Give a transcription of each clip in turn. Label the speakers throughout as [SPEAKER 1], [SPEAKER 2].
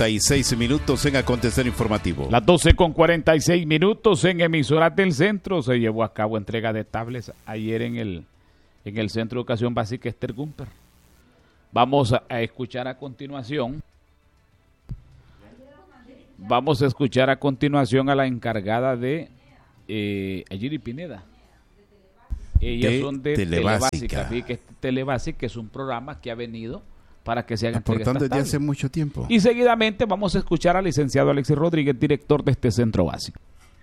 [SPEAKER 1] 46 minutos en Acontecer Informativo.
[SPEAKER 2] Las 12:46 minutos en Emisoras del Centro. Se llevó a cabo entrega de tablets ayer en el Centro de Educación Básica Esther Gumper. Vamos a escuchar a continuación. Vamos a escuchar a continuación a la encargada de Ayiri Pineda. Ellas son de Telebásica. Que Telebásica es un programa que ha venido para que se hagan
[SPEAKER 3] aportando desde hace mucho tiempo.
[SPEAKER 2] Y seguidamente vamos a escuchar al licenciado Alexis Rodríguez, director de este centro básico.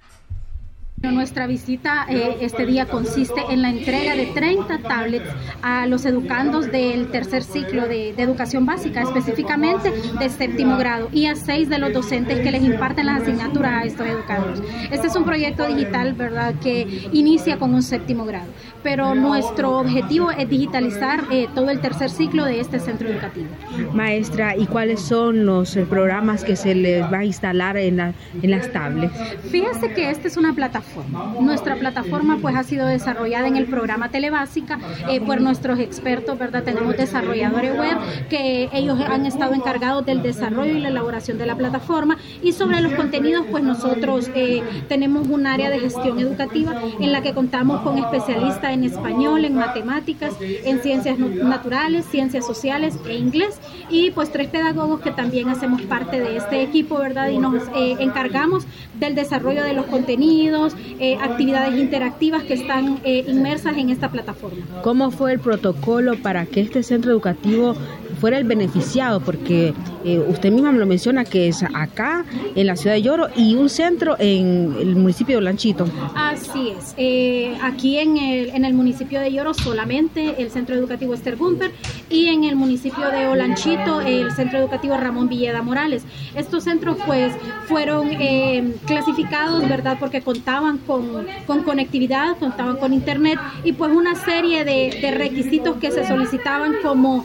[SPEAKER 4] Nuestra visita este día consiste en la entrega de 30 tablets a los educandos del tercer ciclo de educación básica, específicamente de séptimo grado, y a 6 de los docentes que les imparten las asignaturas a estos educandos. Este es un proyecto digital, ¿verdad?, que inicia con un séptimo grado, pero nuestro objetivo es digitalizar todo el tercer ciclo de este centro educativo.
[SPEAKER 5] Maestra, ¿y cuáles son los programas que se les va a instalar en las tablets?
[SPEAKER 4] Fíjese que esta es una plataforma. Nuestra plataforma pues ha sido desarrollada en el programa Telebásica por nuestros expertos, ¿verdad? Tenemos desarrolladores web que ellos han estado encargados del desarrollo y la elaboración de la plataforma, y sobre los contenidos pues nosotros tenemos un área de gestión educativa en la que contamos con especialistas en español, en matemáticas, en ciencias naturales, ciencias sociales e inglés, y pues 3 pedagogos que también hacemos parte de este equipo, ¿verdad? Y nos encargamos del desarrollo de los contenidos, actividades interactivas que están inmersas en esta plataforma.
[SPEAKER 5] ¿Cómo fue el protocolo para que este centro educativo fuera el beneficiado? Porque usted misma me lo menciona, que es acá en la ciudad de Yoro y un centro en el municipio de Olanchito.
[SPEAKER 4] Así es. Aquí en el municipio de Yoro solamente el centro educativo Esther Gumper, y en el municipio de Olanchito el centro educativo Ramón Villeda Morales. Estos centros pues fueron clasificados, ¿verdad?, porque contaban con conectividad, contaban con internet y pues una serie de requisitos que se solicitaban, como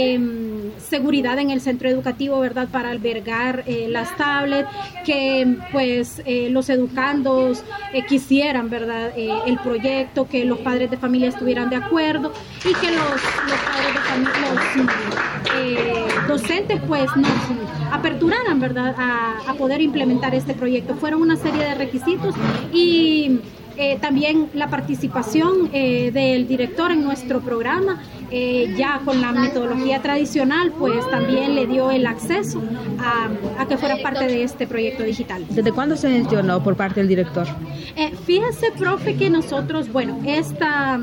[SPEAKER 4] seguridad en el centro educativo, ¿verdad?, para albergar las tablets, que pues los educandos quisieran, ¿verdad?, el proyecto, que los padres de familia estuvieran de acuerdo y que los padres de familia, los docentes pues nos aperturaran, ¿verdad?, a poder implementar este proyecto. Fueron una serie de requisitos y también la participación del director en nuestro programa, ya con la metodología tradicional, pues también le dio el acceso a que fuera parte de este proyecto digital.
[SPEAKER 5] ¿Desde cuándo se gestionó por parte del director?
[SPEAKER 4] Fíjese, profe, que nosotros, bueno, esta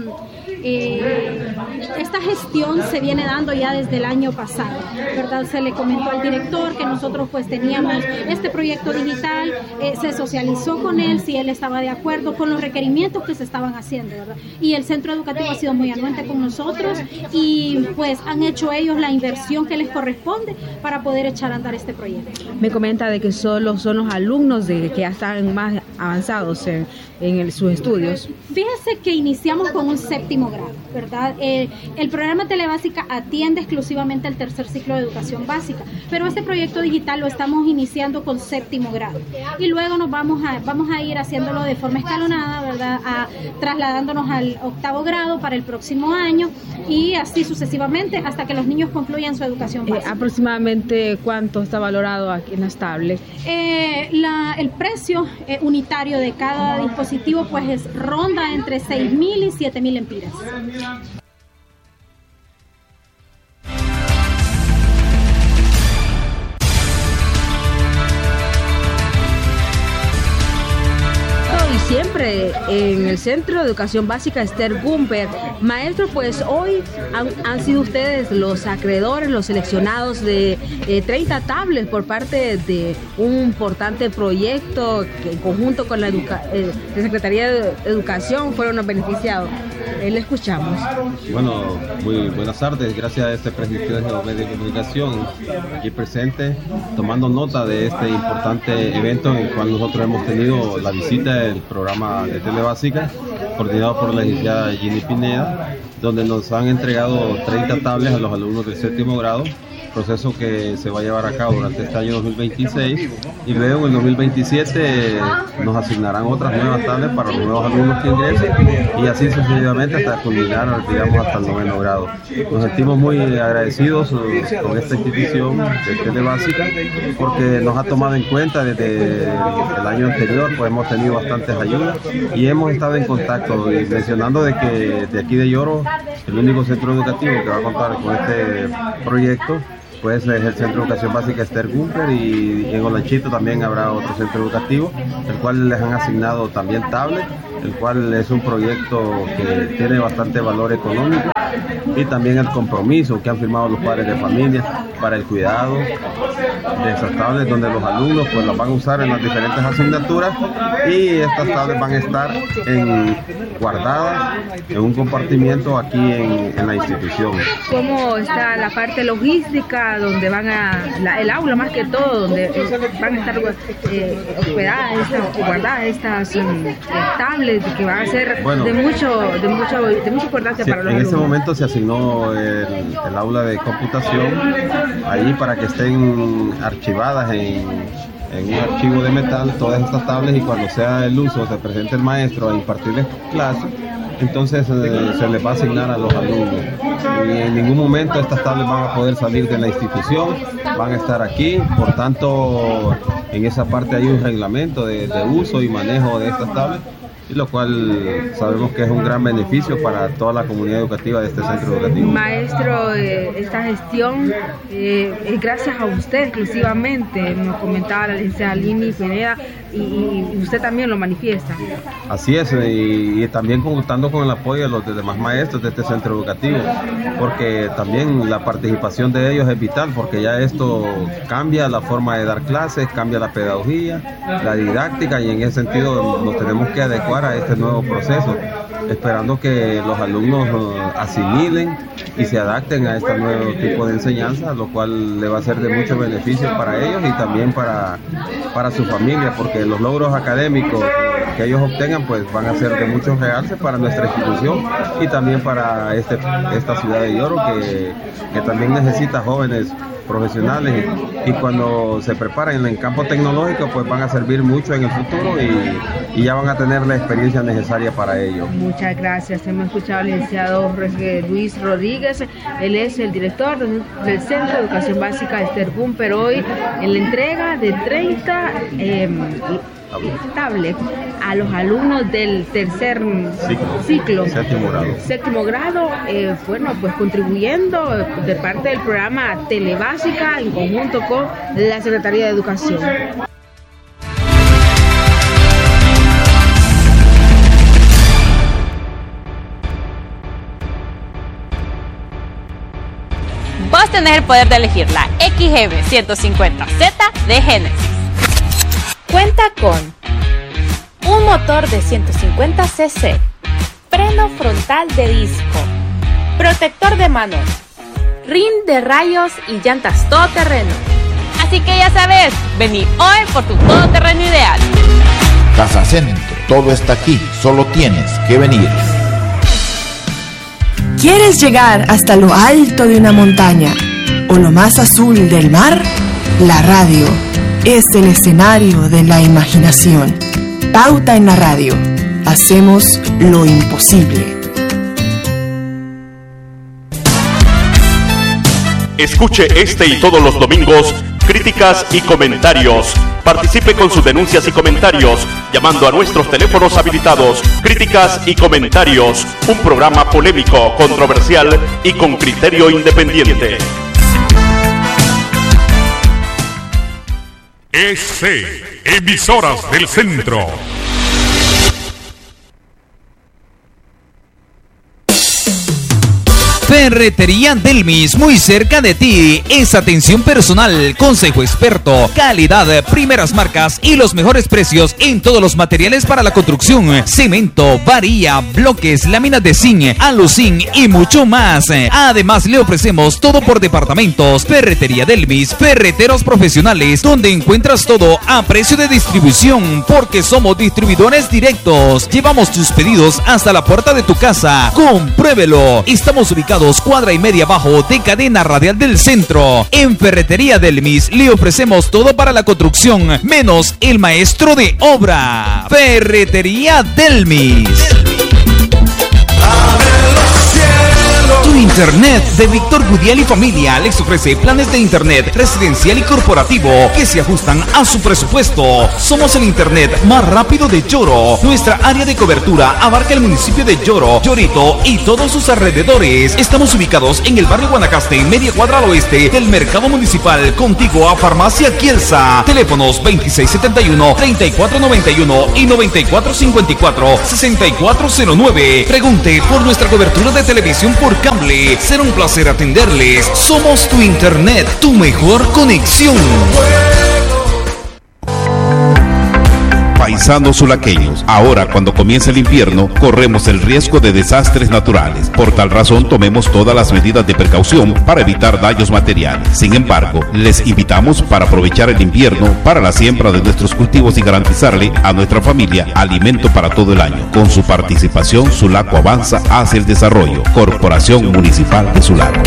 [SPEAKER 4] gestión se viene dando ya desde el año pasado, ¿verdad? Se le comentó al director que nosotros pues teníamos este proyecto digital, se socializó con él si él estaba de acuerdo con los requerimientos que se estaban haciendo, ¿verdad? Y el centro educativo ha sido muy anuente con nosotros y pues han hecho ellos la inversión que les corresponde para poder echar a andar este proyecto.
[SPEAKER 5] Me comenta de que solo son los alumnos que ya están más avanzados en sus estudios.
[SPEAKER 4] Fíjese que iniciamos con un séptimo grado, ¿verdad? El programa Telebásica atiende exclusivamente el tercer ciclo de educación básica, pero este proyecto digital lo estamos iniciando con séptimo grado y luego nos vamos a ir haciéndolo de forma escalonada, ¿verdad?, trasladándonos al octavo grado para el próximo año y así sucesivamente hasta que los niños concluyan su educación básica.
[SPEAKER 5] ¿Aproximadamente cuánto está valorado aquí en las tablets?
[SPEAKER 4] El precio unitario de cada dispositivo pues ronda entre 6.000 y 7.000 empiras.
[SPEAKER 5] Siempre en el Centro de Educación Básica Esther Gumper. Maestro, pues hoy han sido ustedes los acreedores, los seleccionados de 30 tablets por parte de un importante proyecto que en conjunto con la Secretaría de Educación fueron los beneficiados. Le escuchamos.
[SPEAKER 6] Bueno, muy buenas tardes. Gracias a este prestigioso medio de comunicación aquí presente, tomando nota de este importante evento en el cual nosotros hemos tenido la visita del programa de Telebásica, coordinado por la licenciada Ayiri Pineda, donde nos han entregado 30 tablets a los alumnos del séptimo grado proceso que se va a llevar a cabo durante este año 2026, y luego en el 2027 nos asignarán otras nuevas tablets para los nuevos alumnos que ingresen, y así sucesivamente hasta culminar, digamos, hasta el 9º grado. Nos sentimos muy agradecidos con esta institución de Telebásica, porque nos ha tomado en cuenta desde el año anterior, pues hemos tenido bastantes ayudas y hemos estado en contacto, y mencionando de que de aquí de Yoro, el único centro educativo que va a contar con este proyecto pues es el Centro de Educación Básica Esther Gumper, y en Olanchito también habrá otro centro educativo, el cual les han asignado también tablets, el cual es un proyecto que tiene bastante valor económico, y también el compromiso que han firmado los padres de familia para el cuidado de esas tablets, donde los alumnos pues las van a usar en las diferentes asignaturas, y estas tablets van a estar guardadas en un compartimiento aquí en la institución.
[SPEAKER 5] ¿Cómo está la parte logística, donde van el aula más que todo, donde van a estar guardadas estas tablets que van a ser de mucha importancia para los alumnos?
[SPEAKER 6] En ese momento se asignó el aula de computación ahí para que estén archivadas en un archivo de metal todas estas tablets, y cuando sea el uso, se presente el maestro a impartirles clases, entonces se les va a asignar a los alumnos, y en ningún momento estas tablets van a poder salir de la institución, van a estar aquí. Por tanto, en esa parte hay un reglamento de uso y manejo de estas tablets, y lo cual sabemos que es un gran beneficio para toda la comunidad educativa de este centro educativo.
[SPEAKER 5] Maestro, esta gestión es gracias a usted exclusivamente, nos comentaba la licenciada Lini Pineda, y usted también lo manifiesta.
[SPEAKER 6] Así es, y también contando con el apoyo de los demás maestros de este centro educativo, porque también la participación de ellos es vital, porque ya esto cambia la forma de dar clases, cambia la pedagogía, la didáctica, y en ese sentido nos tenemos que adecuar a este nuevo proceso, esperando que los alumnos asimilen y se adapten a este nuevo tipo de enseñanza, lo cual le va a ser de mucho beneficio para ellos y también para su familia, porque los logros académicos que ellos obtengan pues van a ser de mucho realce para nuestra institución y también para esta ciudad de Yoro, que también necesita jóvenes profesionales, y cuando se preparen en el campo tecnológico pues van a servir mucho en el futuro, y ya van a tener la experiencia necesaria para ello.
[SPEAKER 5] Muchas gracias. Hemos escuchado al licenciado Luis Rodríguez, él es el director del Centro de Educación Básica Esther Gumper, hoy en la entrega de 30 tablets a los alumnos del tercer ciclo, séptimo grado, pues contribuyendo de parte del programa Telebásica en conjunto con la Secretaría de Educación.
[SPEAKER 3] Vos tenés el poder de elegir la XM 150Z de Genesis. Cuenta con un motor de 150 cc, freno frontal de disco, protector de manos, rin de rayos y llantas todoterreno. Así que ya sabes, vení hoy por tu todoterreno ideal.
[SPEAKER 7] Casa Centro, todo está aquí, solo tienes que venir.
[SPEAKER 8] ¿Quieres llegar hasta lo alto de una montaña o lo más azul del mar? La radio es el escenario de la imaginación. Pauta en la radio. Hacemos lo imposible.
[SPEAKER 9] Escuche este y todos los domingos críticas y comentarios. Participe con sus denuncias y comentarios llamando a nuestros teléfonos habilitados. Críticas y comentarios, un programa polémico, controversial y con criterio independiente.
[SPEAKER 10] Emisoras del Centro.
[SPEAKER 11] Ferretería Delmis, muy cerca de ti. Es atención personal, consejo experto, calidad, primeras marcas y los mejores precios en todos los materiales para la construcción: cemento, varilla, bloques, láminas de zinc, aluzinc y mucho más. Además, le ofrecemos todo por departamentos. Ferretería Delmis, ferreteros profesionales, donde encuentras todo a precio de distribución, porque somos distribuidores directos. Llevamos tus pedidos hasta la puerta de tu casa. Compruébelo. Estamos ubicados ubicados cuadra y media abajo de Cadena Radial del Centro. En Ferretería Delmis le ofrecemos todo para la construcción, menos el maestro de obra. Ferretería Delmis. Tu internet de Víctor Gudiel y familia les ofrece planes de internet residencial y corporativo que se ajustan a su presupuesto. Somos el internet más rápido de Yoro. Nuestra área de cobertura abarca el municipio de Yoro, Yorito y todos sus alrededores. Estamos ubicados en el barrio Guanacaste, media cuadra al oeste del mercado municipal, contiguo a Farmacia Kielsa. Teléfonos 2671-3491 y 9454-6409. Pregunte por nuestra cobertura de televisión por cable. Será un placer atenderles. Somos tu internet, tu mejor conexión.
[SPEAKER 1] Paisanos sulaqueños, ahora cuando comienza el invierno, corremos el riesgo de desastres naturales. Por tal razón, tomemos todas las medidas de precaución para evitar daños materiales. Sin embargo, les invitamos para aprovechar el invierno para la siembra de nuestros cultivos y garantizarle a nuestra familia alimento para todo el año. Con su participación, Sulaco avanza hacia el desarrollo. Corporación Municipal de Sulaco.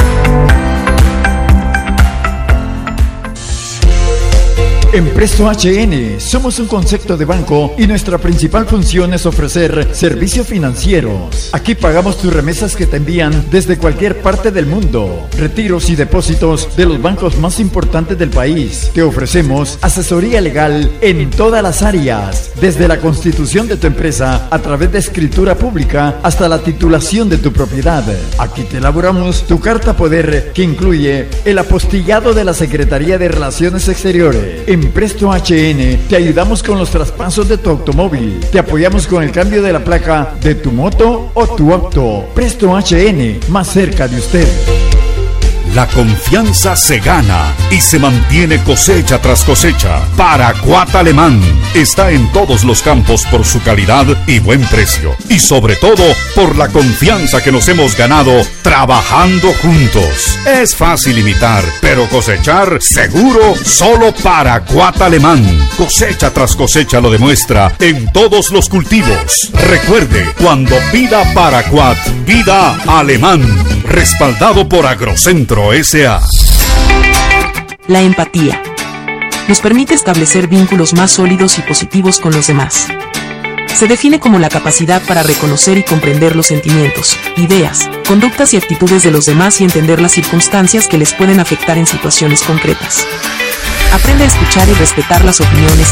[SPEAKER 10] En Presto HN somos un concepto de banco y nuestra principal función es ofrecer servicios financieros. Aquí pagamos tus remesas que te envían desde cualquier parte del mundo, retiros y depósitos de los bancos más importantes del país. Te ofrecemos asesoría legal en todas las áreas, desde la constitución de tu empresa a través de escritura pública hasta la titulación de tu propiedad. Aquí te elaboramos tu carta poder que incluye el apostillado de la Secretaría de Relaciones Exteriores. En Presto HN te ayudamos con los traspasos de tu automóvil. Te apoyamos con el cambio de la placa de tu moto o tu auto. Presto HN, más cerca de usted.
[SPEAKER 12] La confianza se gana y se mantiene cosecha tras cosecha. Paraquat Alemán está en todos los campos por su calidad y buen precio. Y sobre todo, por la confianza que nos hemos ganado trabajando juntos. Es fácil imitar, pero cosechar seguro solo Paraquat Alemán. Cosecha tras cosecha lo demuestra en todos los cultivos. Recuerde, cuando pida Paraquat, pida Alemán. Respaldado por Agrocentro S.A.
[SPEAKER 13] La empatía nos permite establecer vínculos más sólidos y positivos con los demás. Se define como la capacidad para reconocer y comprender los sentimientos, ideas, conductas y actitudes de los demás y entender las circunstancias que les pueden afectar en situaciones concretas. Aprende a escuchar y respetar las opiniones